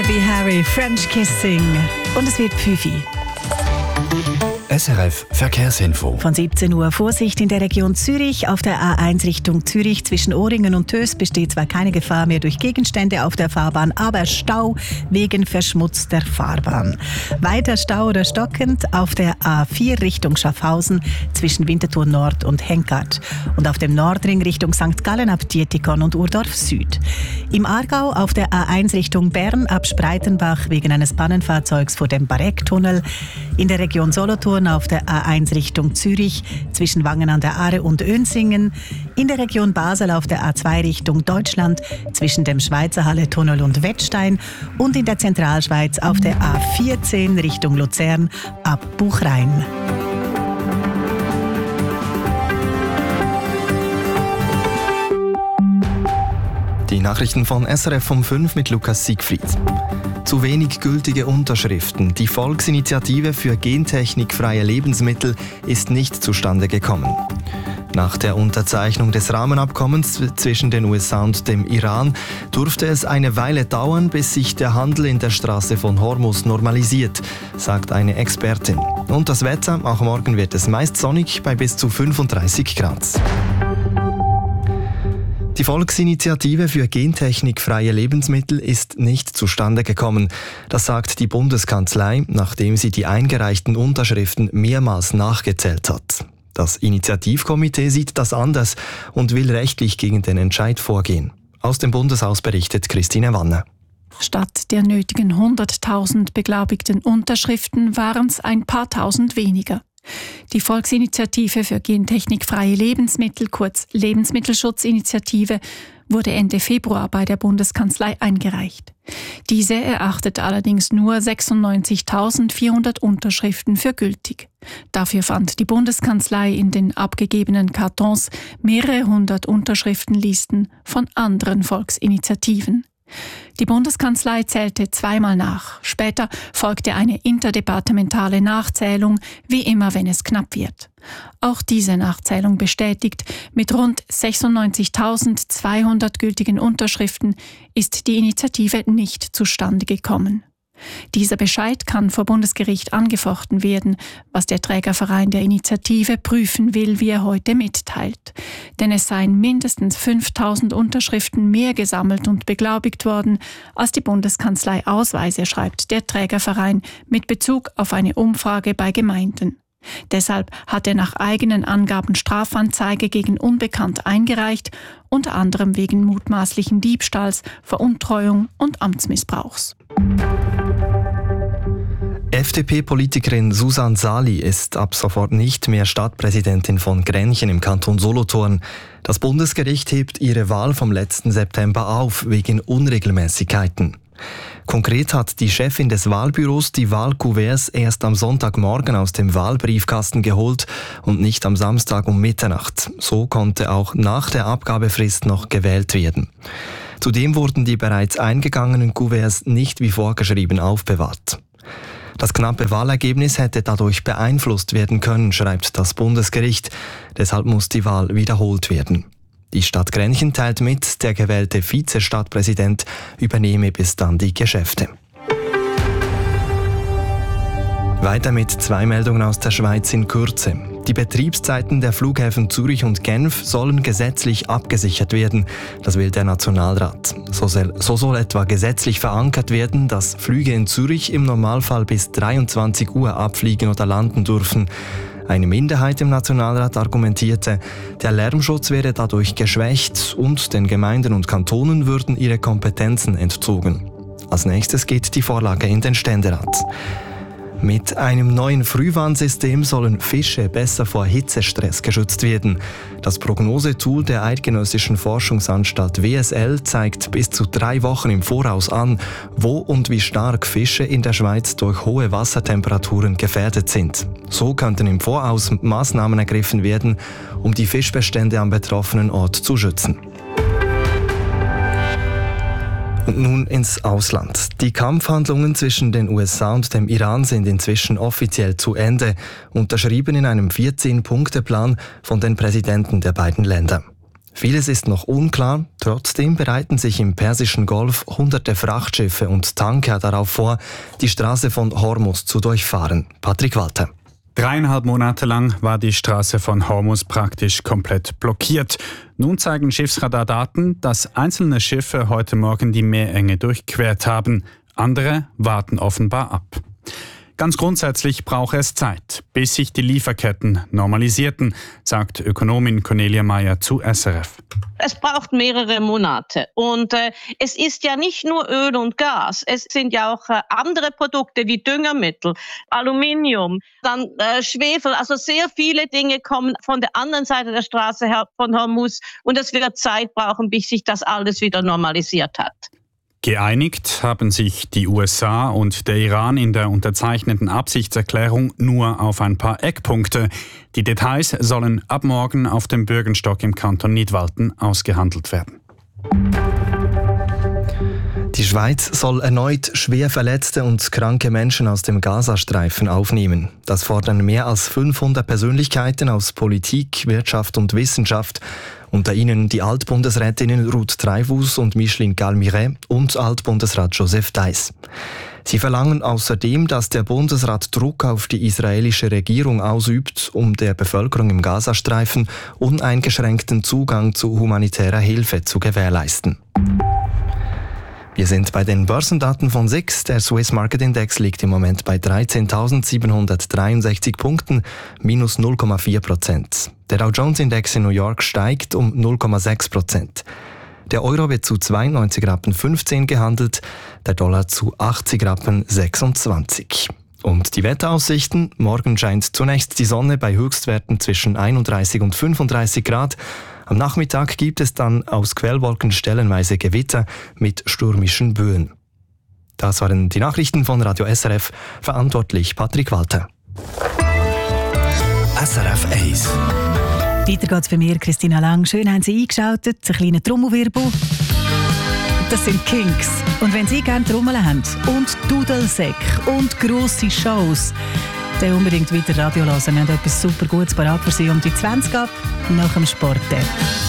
Debbie Harry, French Kissing. Und es wird Pfüfi. SRF Verkehrsinfo. Von 17 Uhr Vorsicht in der Region Zürich. Auf der A1 Richtung Zürich zwischen Ohringen und Töss besteht zwar keine Gefahr mehr durch Gegenstände auf der Fahrbahn, aber Stau wegen verschmutzter Fahrbahn. Weiter Stau oder stockend auf der A4 Richtung Schaffhausen zwischen Winterthur Nord und Henkart. Und auf dem Nordring Richtung St. Gallen ab Dietikon und Urdorf Süd. Im Aargau auf der A1 Richtung Bern ab Spreitenbach wegen eines Pannenfahrzeugs vor dem Barecktunnel. In der Region Solothurn auf der A1 Richtung Zürich zwischen Wangen an der Aare und Önsingen. In der Region Basel auf der A2 Richtung Deutschland zwischen dem Schweizerhalle-Tunnel und Wettstein. Und in der Zentralschweiz auf der A14 Richtung Luzern ab Buchrein. Die Nachrichten von SRF um 5 mit Lukas Siegfried. Zu wenig gültige Unterschriften. Die Volksinitiative für gentechnikfreie Lebensmittel ist nicht zustande gekommen. Nach der Unterzeichnung des Rahmenabkommens zwischen den USA und dem Iran durfte es eine Weile dauern, bis sich der Handel in der Straße von Hormuz normalisiert, sagt eine Expertin. Und das Wetter, auch morgen wird es meist sonnig bei bis zu 35 Grad. Die Volksinitiative für gentechnikfreie Lebensmittel ist nicht zustande gekommen. Das sagt die Bundeskanzlei, nachdem sie die eingereichten Unterschriften mehrmals nachgezählt hat. Das Initiativkomitee sieht das anders und will rechtlich gegen den Entscheid vorgehen. Aus dem Bundeshaus berichtet Christine Wanne. Statt der nötigen 100.000 beglaubigten Unterschriften waren es ein paar tausend weniger. Die Volksinitiative für gentechnikfreie Lebensmittel, kurz Lebensmittelschutzinitiative, wurde Ende Februar bei der Bundeskanzlei eingereicht. Diese erachtet allerdings nur 96.400 Unterschriften für gültig. Dafür fand die Bundeskanzlei in den abgegebenen Kartons mehrere hundert Unterschriftenlisten von anderen Volksinitiativen. Die Bundeskanzlei zählte zweimal nach. Später folgte eine interdepartementale Nachzählung, wie immer, wenn es knapp wird. Auch diese Nachzählung bestätigt, mit rund 96.200 gültigen Unterschriften ist die Initiative nicht zustande gekommen. Dieser Bescheid kann vor Bundesgericht angefochten werden, was der Trägerverein der Initiative prüfen will, wie er heute mitteilt. Denn es seien mindestens 5.000 Unterschriften mehr gesammelt und beglaubigt worden, als die Bundeskanzlei ausweise, schreibt der Trägerverein mit Bezug auf eine Umfrage bei Gemeinden. Deshalb hat er nach eigenen Angaben Strafanzeige gegen Unbekannt eingereicht, unter anderem wegen mutmaßlichen Diebstahls, Veruntreuung und Amtsmissbrauchs. FDP-Politikerin Susan Sali ist ab sofort nicht mehr Stadtpräsidentin von Grenchen im Kanton Solothurn. Das Bundesgericht hebt ihre Wahl vom letzten September auf, wegen Unregelmäßigkeiten. Konkret hat die Chefin des Wahlbüros die Wahlkuverts erst am Sonntagmorgen aus dem Wahlbriefkasten geholt und nicht am Samstag um Mitternacht. So konnte auch nach der Abgabefrist noch gewählt werden. Zudem wurden die bereits eingegangenen Kuverts nicht wie vorgeschrieben aufbewahrt. Das knappe Wahlergebnis hätte dadurch beeinflusst werden können, schreibt das Bundesgericht. Deshalb muss die Wahl wiederholt werden. Die Stadt Grenchen teilt mit, der gewählte Vizestadtpräsident übernehme bis dann die Geschäfte. Weiter mit 2 Meldungen aus der Schweiz in Kürze. Die Betriebszeiten der Flughäfen Zürich und Genf sollen gesetzlich abgesichert werden. Das will der Nationalrat. So soll etwa gesetzlich verankert werden, dass Flüge in Zürich im Normalfall bis 23 Uhr abfliegen oder landen dürfen. Eine Minderheit im Nationalrat argumentierte, der Lärmschutz wäre dadurch geschwächt und den Gemeinden und Kantonen würden ihre Kompetenzen entzogen. Als nächstes geht die Vorlage in den Ständerat. Mit einem neuen Frühwarnsystem sollen Fische besser vor Hitzestress geschützt werden. Das Prognosetool der Eidgenössischen Forschungsanstalt WSL zeigt bis zu 3 Wochen im Voraus an, wo und wie stark Fische in der Schweiz durch hohe Wassertemperaturen gefährdet sind. So könnten im Voraus Maßnahmen ergriffen werden, um die Fischbestände am betroffenen Ort zu schützen. Und nun ins Ausland. Die Kampfhandlungen zwischen den USA und dem Iran sind inzwischen offiziell zu Ende, unterschrieben in einem 14-Punkte-Plan von den Präsidenten der beiden Länder. Vieles ist noch unklar, trotzdem bereiten sich im Persischen Golf hunderte Frachtschiffe und Tanker darauf vor, die Straße von Hormuz zu durchfahren. Patrick Walter. 3,5 Monate lang war die Straße von Hormuz praktisch komplett blockiert. Nun zeigen Schiffsradardaten, dass einzelne Schiffe heute Morgen die Meerenge durchquert haben. Andere warten offenbar ab. Ganz grundsätzlich brauche es Zeit, bis sich die Lieferketten normalisierten, sagt Ökonomin Cornelia Meyer zu SRF. Es braucht mehrere Monate und es ist ja nicht nur Öl und Gas, es sind ja auch andere Produkte wie Düngermittel, Aluminium, dann Schwefel, also sehr viele Dinge kommen von der anderen Seite der Straße her von Hormuz und es wird Zeit brauchen, bis sich das alles wieder normalisiert hat. Geeinigt haben sich die USA und der Iran in der unterzeichneten Absichtserklärung nur auf ein paar Eckpunkte. Die Details sollen ab morgen auf dem Bürgenstock im Kanton Nidwalden ausgehandelt werden. Die Schweiz soll erneut schwer verletzte und kranke Menschen aus dem Gazastreifen aufnehmen. Das fordern mehr als 500 Persönlichkeiten aus Politik, Wirtschaft und Wissenschaft. Unter ihnen die Altbundesrätinnen Ruth Dreifuss und Micheline Galmiret und Altbundesrat Joseph Deiss. Sie verlangen außerdem, dass der Bundesrat Druck auf die israelische Regierung ausübt, um der Bevölkerung im Gazastreifen uneingeschränkten Zugang zu humanitärer Hilfe zu gewährleisten. Wir sind bei den Börsendaten von SIX. Der Swiss Market Index liegt im Moment bei 13.763 Punkten, minus 0,4%. Der Dow Jones Index in New York steigt um 0,6%. Der Euro wird zu 92,15 Rappen gehandelt, der Dollar zu 80,26 Rappen. Und die Wetteraussichten: Morgen scheint zunächst die Sonne bei Höchstwerten zwischen 31 und 35 Grad. Am Nachmittag gibt es dann aus Quellwolken stellenweise Gewitter mit stürmischen Böen. Das waren die Nachrichten von Radio SRF. Verantwortlich Patrick Walter. SRF 1. Weiter geht's bei mir, Christina Lang. Schön haben Sie eingeschaltet. Ein kleiner Trommelwirbel. Das sind Kinks. Und wenn Sie gerne Trommeln haben und Dudelsäck und grosse Shows, dann unbedingt weiter Radio hören. Wir haben etwas super Gutes parat für Sie um die 20 ab nach dem Sport.